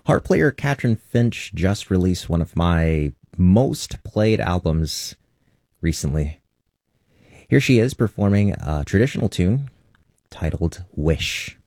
Harp player Catherine Finch just released one of my most played albums recently. Here she is performing a traditional tune titled Wish.